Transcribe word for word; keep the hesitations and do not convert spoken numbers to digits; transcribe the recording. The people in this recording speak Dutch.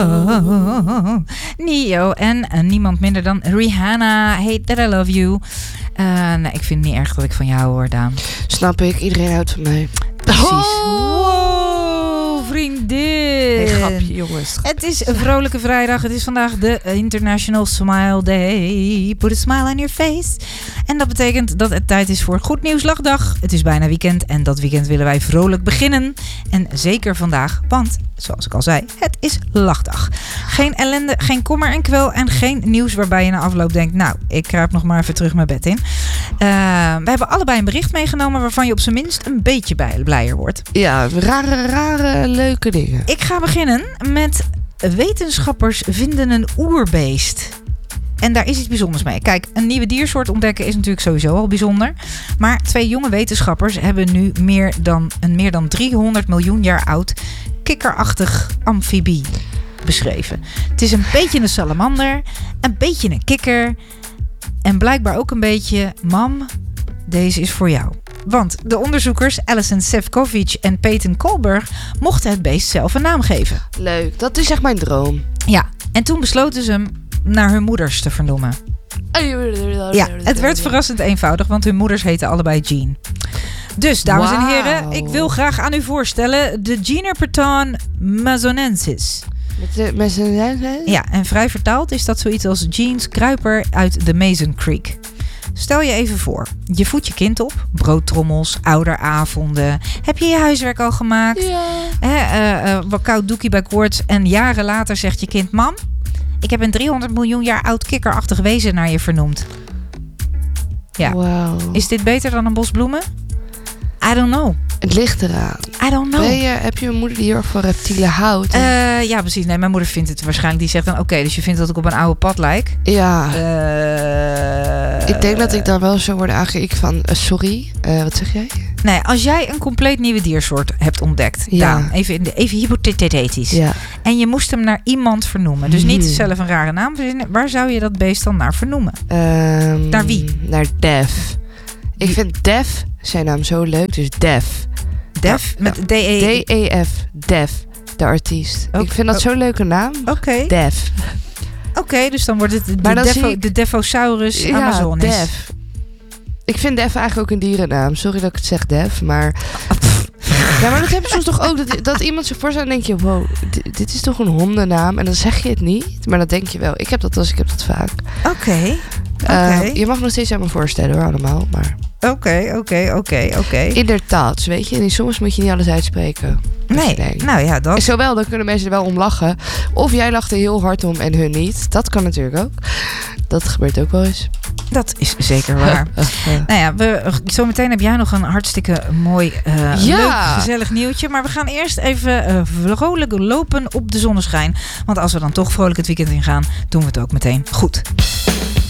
Oh. Neo en uh, niemand minder dan Rihanna. Hate That I Love You. Uh, nee, ik vind het niet erg dat ik van jou hoor, Daan. Snap ik, iedereen houdt van mij. Precies. Wow, vriendin. Hey, grapje, jongens. Het is een vrolijke vrijdag. Het is vandaag de International Smile Day. Put a smile on your face. En dat betekent dat het tijd is voor Goed Nieuws Lachdag. Het is bijna weekend en dat weekend willen wij vrolijk beginnen. En zeker vandaag, want zoals ik al zei, het is lachdag. Geen ellende, geen kommer en kwel en geen nieuws waarbij je na afloop denkt, nou, ik kruip nog maar even terug mijn bed in. Uh, we hebben allebei een bericht meegenomen waarvan je op zijn minst een beetje blijer wordt. Ja, rare, rare, leuke dingen. Ik ga beginnen met wetenschappers vinden een oerbeest. En daar is iets bijzonders mee. Kijk, een nieuwe diersoort ontdekken is natuurlijk sowieso al bijzonder. Maar twee jonge wetenschappers hebben nu meer dan, een meer dan driehonderd miljoen jaar oud kikkerachtig amfibie beschreven. Het is een beetje een salamander, een beetje een kikker en blijkbaar ook een beetje, mam, deze is voor jou. Want de onderzoekers Alison Sefcovic en Peyton Kohlberg mochten het beest zelf een naam geven. Leuk, dat is echt mijn droom. Ja, en toen besloten ze hem naar hun moeders te vernoemen. Ja, het werd verrassend eenvoudig, want hun moeders heten allebei Jean. Dus, dames wow. en heren, ik wil graag aan u voorstellen de Jeanerperton mazonensis. Met de, ja, en vrij vertaald is dat zoiets als Jeans kruiper uit de Mason Creek. Stel je even voor, je voedt je kind op, broodtrommels, ouderavonden. Heb je je huiswerk al gemaakt? Ja. He, uh, uh, wat koud doekie bij koorts. En jaren later zegt je kind, mam, ik heb een driehonderd miljoen jaar oud kikkerachtig wezen naar je vernoemd. Ja. Wow. Is dit beter dan een bos bloemen? I don't know. Het ligt eraan. I don't know. Ben je, heb je een moeder die heel erg van reptielen houdt? Uh, ja, precies. Nee, mijn moeder vindt het waarschijnlijk. Die zegt dan, oké, okay, dus je vindt dat ik op een oude pad lijk? Ja. Uh, ik denk dat ik dan wel zo word aangeïkt van, uh, sorry, uh, wat zeg jij? Nee, als jij een compleet nieuwe diersoort hebt ontdekt, ja. Daan, even, in de, even hypothetisch. Ja. En je moest hem naar iemand vernoemen. Dus niet zelf een rare naam verzinnen. Waar zou je dat beest dan naar vernoemen? Um, naar wie? Naar Def. Ik vind Def, zijn naam zo leuk, dus Def. Def? Ja, met D E D E F. Def, de artiest. Okay. Ik vind dat zo'n leuke naam. Oké. Okay. Def. Oké, okay, dus dan wordt het de, de, defo, ik... de Defosaurus ja, Amazonis. Def. Ik vind Def eigenlijk ook een dierennaam. Sorry dat ik het zeg, Def, maar... Ja, maar dat heb je soms toch ook. Dat, dat iemand zich voorstelt en denk je, wow, dit, dit is toch een hondennaam? En dan zeg je het niet, maar dat denk je wel. Ik heb dat als ik heb dat vaak. Oké. Okay. Okay. Uh, je mag nog steeds aan me voorstellen hoor, allemaal, maar... Oké, oké, oké, oké. Inderdaad, weet je. En soms moet je niet alles uitspreken. Nee, nou ja, dat... En zowel, dan kunnen mensen er wel om lachen. Of jij lacht er heel hard om en hun niet. Dat kan natuurlijk ook. Dat gebeurt ook wel eens. Dat is zeker waar. Nou ja, we, zometeen heb jij nog een hartstikke mooi, uh, ja. leuk, gezellig nieuwtje. Maar we gaan eerst even uh, vrolijk lopen op de zonneschijn. Want als we dan toch vrolijk het weekend ingaan, doen we het ook meteen goed.